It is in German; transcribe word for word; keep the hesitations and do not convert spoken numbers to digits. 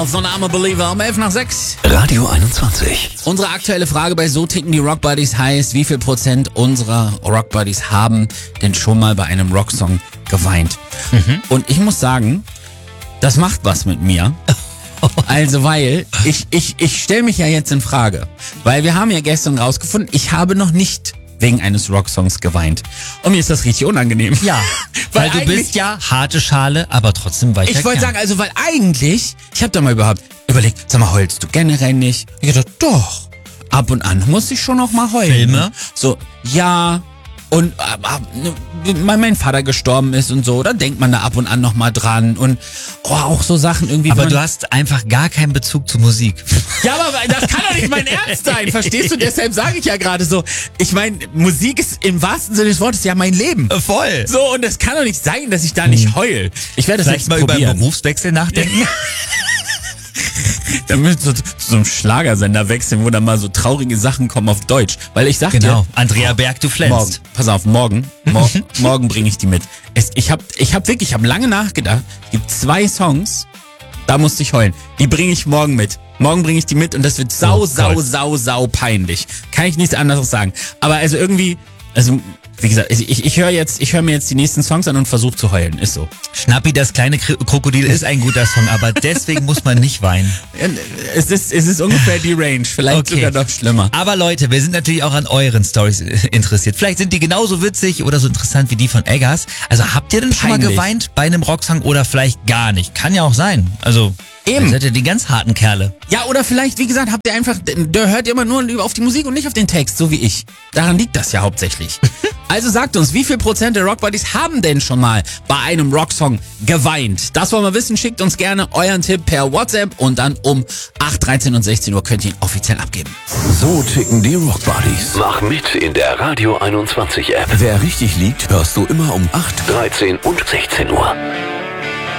Health und I'm a Believer um elf nach sechs. Radio einundzwanzig. Unsere aktuelle Frage bei So ticken die Rock Buddies heißt, wie viel Prozent unserer Rock Buddies haben denn schon mal bei einem Rocksong geweint? Mhm. Und ich muss sagen, das macht was mit mir. Also, weil ich, ich, ich stelle mich ja jetzt in Frage. Weil wir haben ja gestern rausgefunden, ich habe noch nicht wegen eines Rocksongs geweint. Und mir ist das richtig unangenehm. Ja, weil, weil du bist ja harte Schale, aber trotzdem weicher. Ich wollte sagen, also weil eigentlich, ich habe da mal überhaupt überlegt, sag mal, heulst du generell nicht? Ich dachte, doch, ab und an muss ich schon noch mal heulen. Filme? So, ja. Und äh, weil mein Vater gestorben ist und so, da denkt man da ab und an noch mal dran. Und oh, auch so Sachen irgendwie. Aber du hast einfach gar keinen Bezug zu Musik. Ja, aber das kann doch nicht mein Ernst sein, verstehst du? Deshalb sage ich ja gerade so, ich meine, Musik ist im wahrsten Sinne des Wortes ja mein Leben. Voll. So, und es kann doch nicht sein, dass ich da nicht hm. heul. Ich werde das Vielleicht jetzt mal probieren. über einen Berufswechsel nachdenken. Da müssen wir zu, zu so einem Schlagersender wechseln, wo dann mal so traurige Sachen kommen auf Deutsch. Weil ich sag genau. dir... Andrea Berg, du flänzt. Morgen, pass auf, morgen, mor morgen bringe ich die mit. Es, ich hab, ich hab wirklich, ich hab lange nachgedacht. Es gibt zwei Songs, da musste ich heulen. Die bringe ich morgen mit. Morgen bringe ich die mit und das wird sau, oh sau, sau, sau peinlich. Kann ich nichts anderes sagen. Aber also irgendwie, also... Wie gesagt, ich, ich höre jetzt, ich höre mir jetzt die nächsten Songs an und versuche zu heulen. Ist so. Schnappi, das kleine Krokodil ist ein guter Song, aber deswegen muss man nicht weinen. Es ist, es ist ungefähr die Range, vielleicht okay. sogar noch schlimmer. Aber Leute, wir sind natürlich auch an euren Stories interessiert. Vielleicht sind die genauso witzig oder so interessant wie die von Eggers. Also habt ihr denn Peinlich. schon mal geweint bei einem Rocksong oder vielleicht gar nicht? Kann ja auch sein. Also Eben. Ihr seid ja die ganz harten Kerle. Ja, oder vielleicht, wie gesagt, habt ihr einfach, da hört ihr immer nur auf die Musik und nicht auf den Text, so wie ich. Daran liegt das ja hauptsächlich. Also sagt uns, wie viel Prozent der Rock Buddies haben denn schon mal bei einem Rocksong geweint? Das wollen wir wissen. Schickt uns gerne euren Tipp per WhatsApp und dann um acht, dreizehn und sechzehn Uhr könnt ihr ihn offiziell abgeben. So ticken die Rock Buddies. Mach mit in der Radio einundzwanzig App. Wer richtig liegt, hörst du immer um acht, dreizehn und sechzehn Uhr.